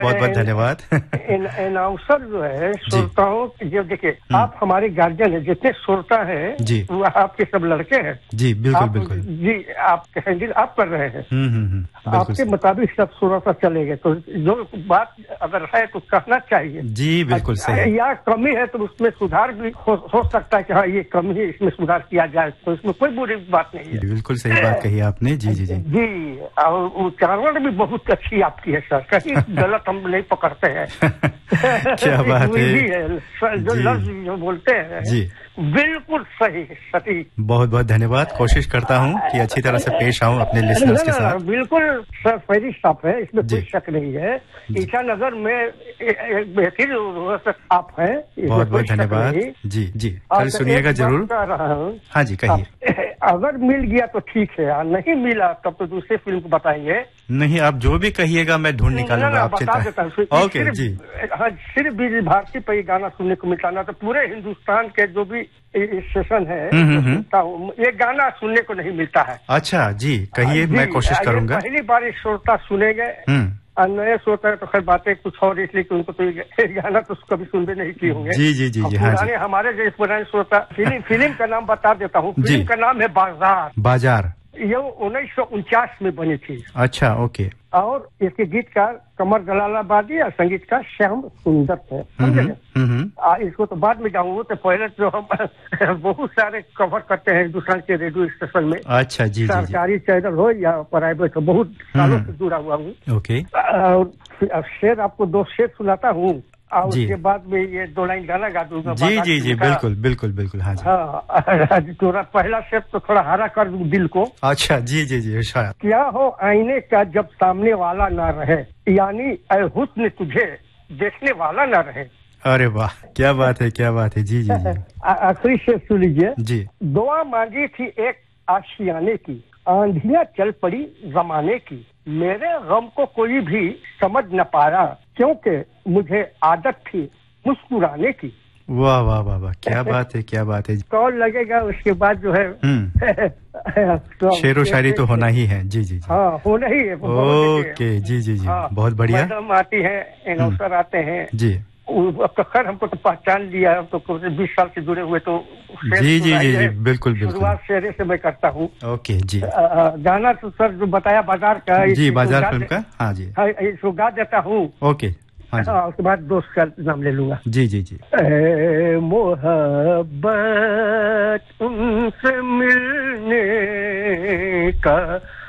बहुत धन्यवाद। अनाउंसर जो है श्रोताओं, जो देखिए आप हमारे गार्जियन है, जितने श्रोता है वो आपके सब लड़के हैं जी। बिल्कुल जी, आप हैंडल आप कर रहे हैं। आपके मुताबिक सब श्रोता चलेंगे, तो जो बात अगर है तो कहना चाहिए जी। बिल्कुल सही। या कमी है तो उसमें सुधार भी हो सकता है कि हाँ ये कमी है, इसमें सुधार किया जाए, तो इसमें कोई बुरी बात नहीं है। बिल्कुल सही बात कही आपने। जी जी जी जी। और उच्चारण भी बहुत अच्छी आपकी है सर, कहीं गलत हम नहीं पकड़ते हैं। क्या बात है। जो लफ्ज जो बोलते हैं जी बिल्कुल सही सटीक। बहुत धन्यवाद। कोशिश करता हूँ कि अच्छी तरह से पेश आऊँ अपने लिसनर्स के साथ। बिल्कुल सर, फैरी साफ है, इसमें कोई शक नहीं है। ईटानगर में एक बेहतरीन आप हैं, बहुत धन्यवाद। जी जी, कल सुनिएगा जरूर। हाँ जी कहिए। अगर मिल गया तो ठीक है, नहीं मिला तब तो दूसरे फिल्म को बताएंगे। नहीं, आप जो भी कहिएगा मैं ढूंढ निकालूंगा। आप बता देता हूँ। ओके जी। हाँ, सिर्फ बीज भारती पर ये गाना सुनने को मिलता ना, तो पूरे हिंदुस्तान के जो भी स्टेशन है ये गाना सुनने को नहीं मिलता है। अच्छा जी, कहिए, मैं कोशिश करूंगा। पहली बार ये श्रोता सुनेंगे और नए श्रोता है तो खैर बातें कुछ और, इसलिए कि उनको तो ये गाना तो कभी सुनते नहीं किए होंगे। जी जी जी जी। पुराने हमारे जैसे पुराने श्रोता। फिल्म का नाम बता देता हूँ। फिल्म का नाम है बाजार। ये 1949 में बनी थी। अच्छा ओके। और इसके गीतकार कमर जलालाबादी और संगीतकार श्याम सुंदर थे। इसको तो बाद में जाऊंगा, तो पहले तो हम बहुत सारे कवर करते हैं हिंदुस्तान के रेडियो स्टेशन में। अच्छा जी। सरकारी चैनल हो या प्राइवेट हो, बहुत सालों से जुड़ा हुआ हूँ। ओके। और शेर आपको 2 शेर सुनाता हूँ और उसके बाद में ये 2 लाइन गाना गा दूंगा। जी जी बिल्कुल। हाँ जी। थोड़ा पहला शेर तो थोड़ा हरा कर दूं दिल को। अच्छा जी जी जी। शायद क्या हो आईने का जब सामने वाला ना रहे, यानी ऐ हुस्न तुझे देखने वाला ना रहे। अरे वाह, क्या बात है, क्या बात है। जी जी जी। आखिरी शेर सुन लीजिए जी। दुआ मांगी थी एक आशियाने की, आंधियां चल पड़ी जमाने की, मेरे गम को कोई भी समझ न पाया, क्योंकि मुझे आदत थी मुस्कुराने की। वाह वाह वाह वाह, क्या बात है, क्या बात है। कॉल लगेगा उसके बाद जो है शेरो शायरी तो होना ही है। जी जी जी। हाँ, होना ही है। ओके जी जी जी। बहुत बढ़िया। मैडम आती है, अनाउंसर आते हैं जी। खैर हमको तो पहचान लिया, तो 20 साल से जुड़े हुए, तो जी जी जी बिल्कुल। शुरुआत शेरे से मैं करता हूँ। ओके जी। गाना तो सर जो बताया बाजार का, जी बाजार फिल्म का। हाँ जी, इसको गा देता हूँ। ओके। हाँ जी। उसके बाद दोस्त का नाम ले लूंगा। जी जी जी। मोहब्बत उनसे मिलने का